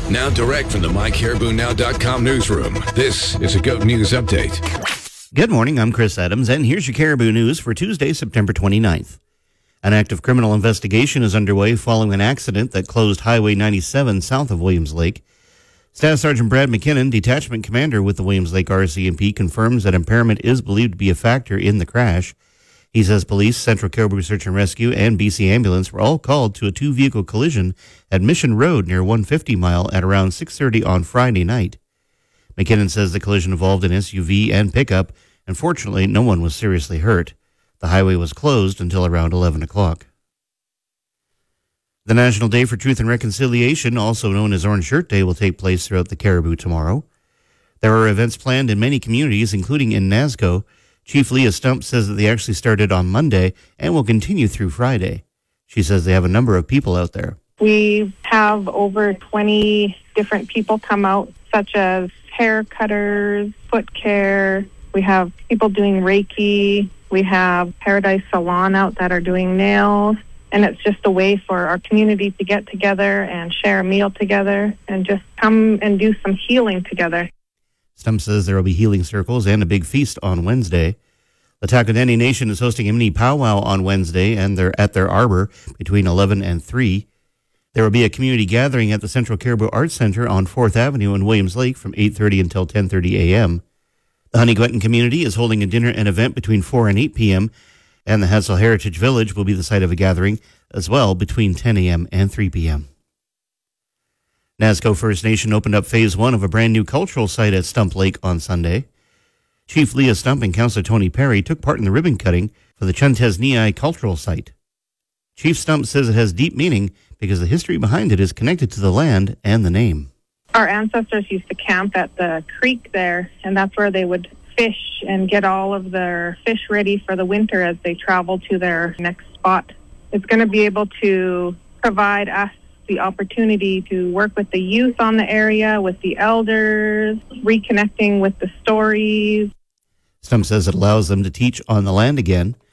Now direct from the MyCaribouNow.com newsroom, this is a GOAT News Update. Good morning, I'm Chris Adams, and here's your Caribou News for Tuesday, September 29th. An active criminal investigation is underway following an accident that closed Highway 97 south of Williams Lake. Staff Sergeant Brad McKinnon, detachment commander with the Williams Lake RCMP, confirms that impairment is believed to be a factor in the crash. He says police, Central Caribou Search and Rescue, and BC Ambulance were all called to a two-vehicle collision at Mission Road near 150 Mile at around 6:30 on Friday night. McKinnon says the collision involved an SUV and pickup, and fortunately no one was seriously hurt. The highway was closed until around 11 o'clock. The National Day for Truth and Reconciliation, also known as Orange Shirt Day, will take place throughout the Caribou tomorrow. There are events planned in many communities, including in Nasco. Chief Leah Stump says that they actually started on Monday and will continue through Friday. She says they have a number of people out there. We have over 20 different people come out, such as hair cutters, foot care. We have people doing Reiki. We have Paradise Salon out that are doing nails. And it's just a way for our community to get together and share a meal together and just come and do some healing together. Stump says there will be healing circles and a big feast on Wednesday. The Takodeni Nation is hosting a mini powwow on Wednesday, and they're at their arbor between 11 and 3. There will be a community gathering at the Central Caribou Arts Center on 4th Avenue in Williams Lake from 8:30 until 10:30 a.m. The Honeygueton community is holding a dinner and event between 4 and 8 p.m., and the Hadsel Heritage Village will be the site of a gathering as well between 10 a.m. and 3 p.m. Nasco First Nation opened up Phase 1 of a brand new cultural site at Stump Lake on Sunday. Chief Leah Stump and Councillor Tony Perry took part in the ribbon cutting for the Chuntesniai cultural site. Chief Stump says it has deep meaning because the history behind it is connected to the land and the name. Our ancestors used to camp at the creek there, and that's where they would fish and get all of their fish ready for the winter as they travel to their next spot. It's going to be able to provide us the opportunity to work with the youth on the area, with the elders, reconnecting with the stories. Stump says it allows them to teach on the land again.